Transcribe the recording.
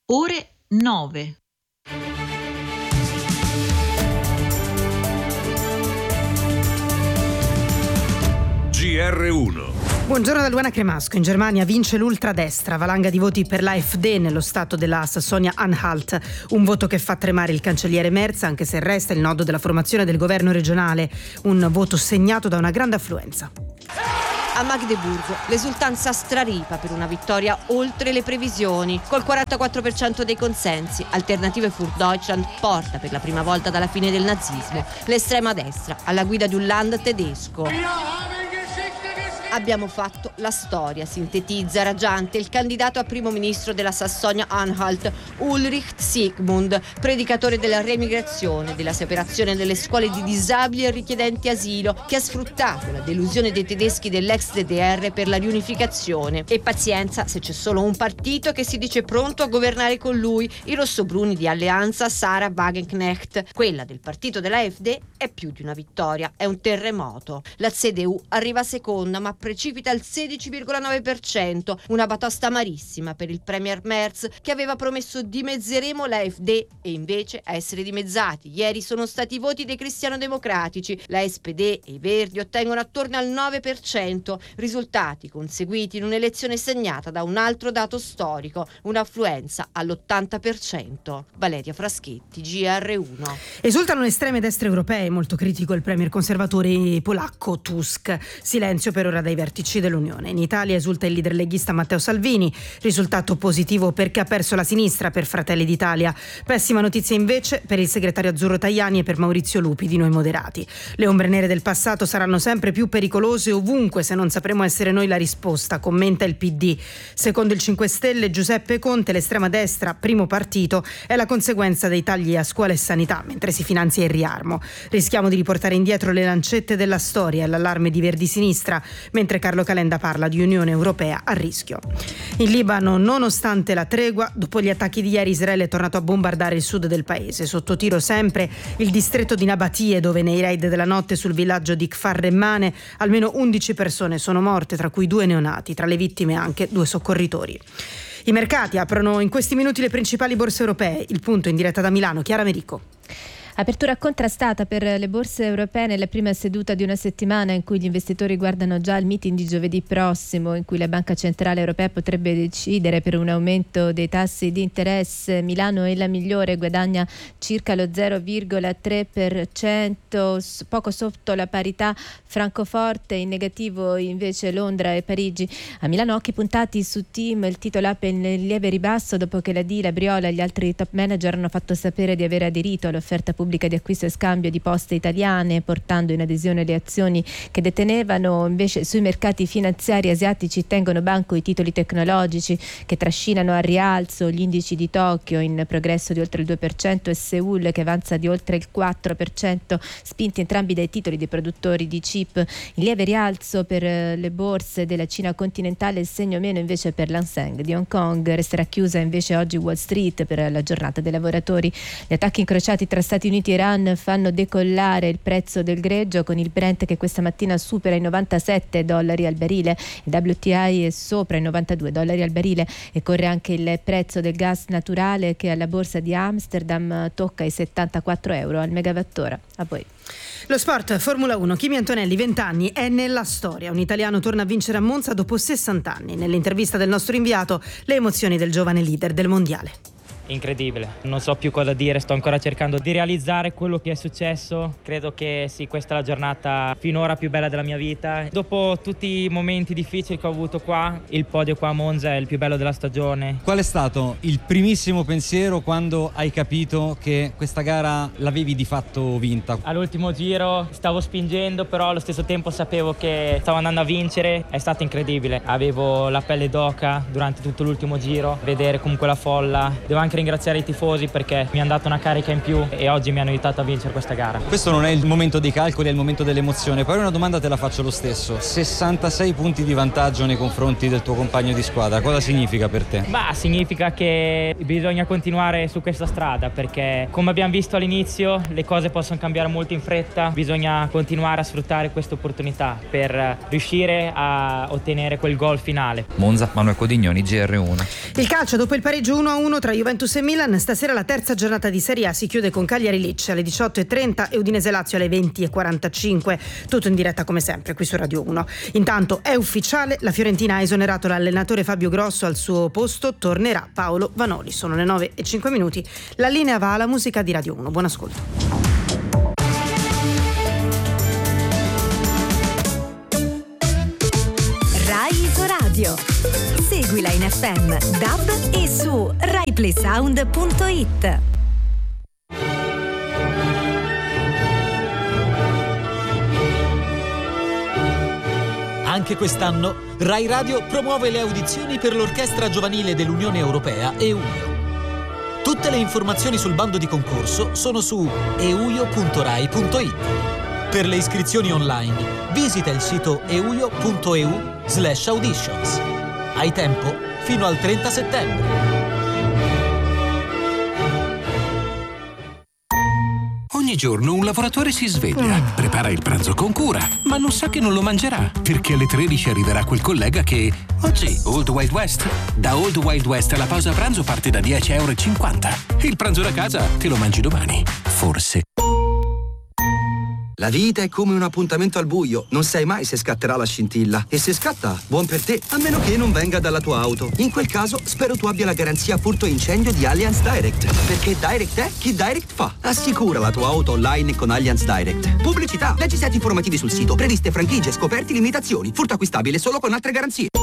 ore 9. GR1. Buongiorno da Luana Cremasco. In Germania vince l'ultradestra, valanga di voti per l'AfD nello stato della Sassonia-Anhalt. Un voto che fa tremare il cancelliere Merz, anche se resta il nodo della formazione del governo regionale. Un voto segnato da una grande affluenza. A Magdeburgo l'esultanza straripa per una vittoria oltre le previsioni. Col 44% dei consensi, Alternative für Deutschland porta per la prima volta dalla fine del nazismo l'estrema destra alla guida di un Land tedesco. Abbiamo fatto la storia, sintetizza raggiante il candidato a primo ministro della Sassonia-Anhalt, Ulrich Zygmunt, predicatore della reemigrazione, della separazione delle scuole di disabili e richiedenti asilo, che ha sfruttato la delusione dei tedeschi dell'ex DDR per la riunificazione. E pazienza se c'è solo un partito che si dice pronto a governare con lui, i rossobruni di Alleanza Sarah Wagenknecht. Quella del partito della AfD è più di una vittoria, è un terremoto. La CDU arriva seconda, ma precipita al 16,9%, una batosta amarissima per il premier Merz, che aveva promesso dimezzeremo la AfD e invece a essere dimezzati ieri sono stati i voti dei cristiano-democratici. La SPD e i Verdi ottengono attorno al 9%, risultati conseguiti in un'elezione segnata da un altro dato storico, un'affluenza all'80%. Valeria Fraschetti, GR1. Esultano le estreme destre europee, molto critico il premier conservatore polacco Tusk. Silenzio per ora dai vertici dell'Unione. In Italia esulta il leader leghista Matteo Salvini, risultato positivo perché ha perso la sinistra per Fratelli d'Italia. Pessima notizia invece per il segretario azzurro Tajani e per Maurizio Lupi di Noi Moderati. Le ombre nere del passato saranno sempre più pericolose ovunque se non sapremo essere noi la risposta, commenta il PD. Secondo il 5 Stelle Giuseppe Conte, l'estrema destra, primo partito, è la conseguenza dei tagli a scuola e sanità, mentre si finanzia il riarmo. Rischiamo di riportare indietro le lancette della storia e l'allarme di Verdi-Sinistra, mentre Carlo Calenda parla di Unione Europea a rischio. In Libano, nonostante la tregua, dopo gli attacchi di ieri Israele è tornato a bombardare il sud del paese. Sotto tiro sempre il distretto di Nabatie, dove nei raid della notte sul villaggio di Kfar Remmane almeno 11 persone sono morte, tra cui 2 neonati, tra le vittime anche 2 soccorritori. I mercati aprono in questi minuti le principali borse europee. Il punto in diretta da Milano, Chiara Merico. Apertura contrastata per le borse europee nella prima seduta di una settimana in cui gli investitori guardano già al meeting di giovedì prossimo, in cui la Banca Centrale Europea potrebbe decidere per un aumento dei tassi di interesse. Milano è la migliore, guadagna circa lo 0,3%, poco sotto la parità. Francoforte in negativo invece Londra e Parigi. A Milano occhi puntati su TIM, il titolo apre in lieve ribasso dopo che la Dila, Briola e gli altri top manager hanno fatto sapere di aver aderito all'offerta pubblica di acquisto e scambio di Poste Italiane, portando in adesione le azioni che detenevano. Invece sui mercati finanziari asiatici tengono banco i titoli tecnologici che trascinano al rialzo gli indici di Tokyo in progresso di oltre il 2% e Seoul che avanza di oltre il 4%, spinti entrambi dai titoli dei produttori di chip. In lieve rialzo per le borse della Cina continentale, il segno meno invece per l'Hang Seng di Hong Kong. Resterà chiusa invece oggi Wall Street per la giornata dei lavoratori. Gli attacchi incrociati tra Stati Uniti e Iran fanno decollare il prezzo del greggio, con il Brent che questa mattina supera i $97 al barile, il WTI è sopra i $92 al barile e corre anche il prezzo del gas naturale che alla borsa di Amsterdam tocca i €74 al megawattora. A voi. Lo sport, Formula 1, Kimi Antonelli, 20 anni, è nella storia. Un italiano torna a vincere a Monza dopo 60 anni. Nell'intervista del nostro inviato, le emozioni del giovane leader del mondiale. Incredibile, non so più cosa dire, sto ancora cercando di realizzare quello che è successo. Credo che sì, questa è la giornata finora più bella della mia vita. Dopo tutti i momenti difficili che ho avuto qua, il podio qua a Monza è il più bello della stagione. Qual è stato il primissimo pensiero quando hai capito che questa gara l'avevi di fatto vinta? All'ultimo giro stavo spingendo, però allo stesso tempo sapevo che stavo andando a vincere. È stato incredibile, avevo la pelle d'oca durante tutto l'ultimo giro, vedere comunque la folla. Devo anche ringraziare i tifosi perché mi hanno dato una carica in più e oggi mi hanno aiutato a vincere questa gara. Questo non è il momento dei calcoli, è il momento dell'emozione. Poi una domanda te la faccio lo stesso: 66 punti di vantaggio nei confronti del tuo compagno di squadra, cosa significa per te? Significa che bisogna continuare su questa strada perché, come abbiamo visto all'inizio, le cose possono cambiare molto in fretta. Bisogna continuare a sfruttare questa opportunità per riuscire a ottenere quel gol finale. Monza, Manuel Codignoni, GR1. Il calcio, dopo il pareggio 1-1 tra Juventus e Milan, stasera la terza giornata di Serie A si chiude con Cagliari-Lecce alle 18:30 e Udinese-Lazio alle 20:45. Tutto in diretta come sempre qui su Radio 1. Intanto è ufficiale, la Fiorentina ha esonerato l'allenatore Fabio Grosso, al suo posto tornerà Paolo Vanoli. Sono le 9:05. La linea va alla musica di Radio 1. Buon ascolto. Rai Isoradio. Seguila in FM, DAB e su RaiPlaySound.it. Anche quest'anno Rai Radio promuove le audizioni per l'Orchestra Giovanile dell'Unione Europea EUIO. Tutte le informazioni sul bando di concorso sono su euio.rai.it. Per le iscrizioni online visita il sito euio.eu/auditions. Hai tempo fino al 30 settembre. Ogni giorno un lavoratore si sveglia, prepara il pranzo con cura, ma non sa che non lo mangerà, perché alle 13 arriverà quel collega che... Oggi, Old Wild West. Da Old Wild West la pausa pranzo parte da €10,50. Il pranzo da casa te lo mangi domani. Forse. La vita è come un appuntamento al buio, non sai mai se scatterà la scintilla. E se scatta, buon per te, a meno che non venga dalla tua auto. In quel caso, spero tu abbia la garanzia furto incendio di Allianz Direct. Perché Direct è chi Direct fa. Assicura la tua auto online con Allianz Direct. Pubblicità, leggi set informativi sul sito, previste franchigie, scoperti, limitazioni. Furto acquistabile solo con altre garanzie.